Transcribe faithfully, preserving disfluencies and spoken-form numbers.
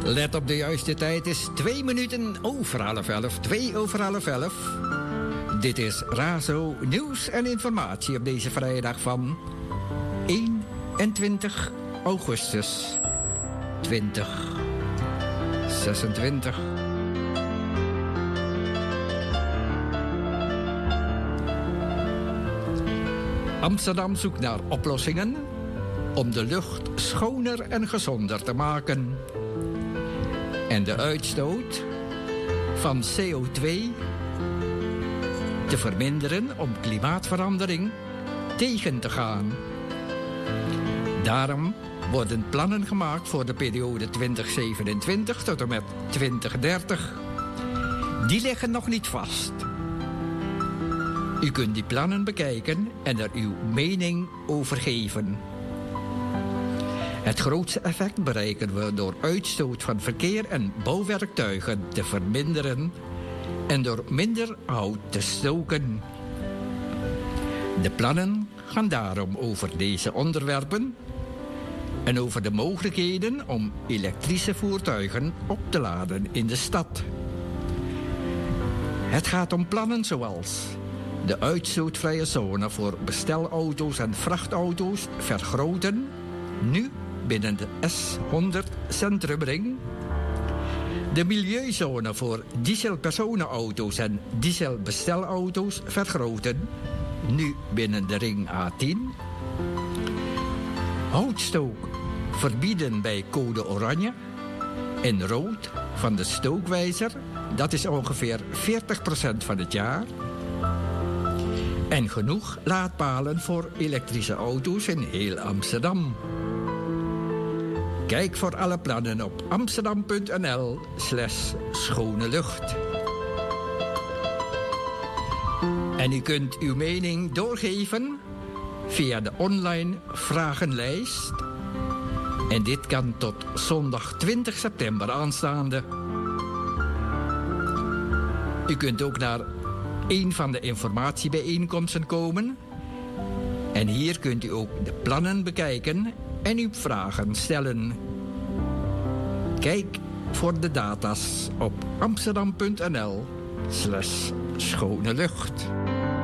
Let op de juiste tijd, is twee minuten over half elf. Twee over half elf. Dit is Razo Nieuws en Informatie op deze vrijdag van eenentwintig augustus tweeduizend zesentwintig. Amsterdam zoekt naar oplossingen om de lucht schoner en gezonder te maken en de uitstoot van C O twee te verminderen om klimaatverandering tegen te gaan. Daarom worden plannen gemaakt voor de periode twintig zevenentwintig tot en met twintig dertig. Die liggen nog niet vast. U kunt die plannen bekijken en er uw mening over geven. Het grootste effect bereiken we door uitstoot van verkeer en bouwwerktuigen te verminderen en door minder hout te stoken. De plannen gaan daarom over deze onderwerpen en over de mogelijkheden om elektrische voertuigen op te laden in de stad. Het gaat om plannen zoals de uitstootvrije zone voor bestelauto's en vrachtauto's vergroten, nu binnen de S honderd Centrumring. De milieuzone voor dieselpersonenauto's en dieselbestelauto's vergroten, nu binnen de ring A tien. Houtstook verbieden bij code oranje en rood van de stookwijzer, dat is ongeveer veertig procent van het jaar. En genoeg laadpalen voor elektrische auto's in heel Amsterdam. Kijk voor alle plannen op amsterdam.nl slash schone lucht. En u kunt uw mening doorgeven via de online vragenlijst. En dit kan tot zondag twintig september aanstaande. U kunt ook naar een van de informatiebijeenkomsten komen. En hier kunt u ook de plannen bekijken en uw vragen stellen. Kijk voor de data's op amsterdam.nl slash schone lucht.